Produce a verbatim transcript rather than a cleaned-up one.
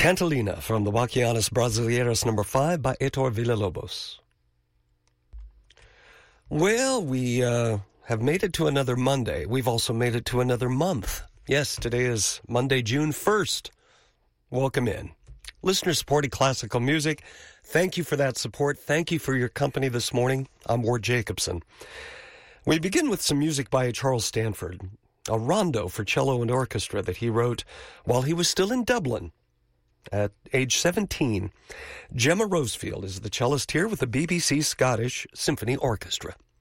Cantalina from the Bachianas Brasileiras number five by Heitor Villa-Lobos. Well, we uh, have made it to another Monday. We've also made it to another month. Yes, today is Monday, June first. Welcome in. Listener-supported classical music. Thank you for that support. Thank you for your company this morning. I'm Ward Jacobson. We begin with some music by Charles Stanford, a rondo for cello and orchestra that he wrote while he was still in Dublin. At age seventeen, Gemma Rosefield is the cellist here with the B B C Scottish Symphony Orchestra.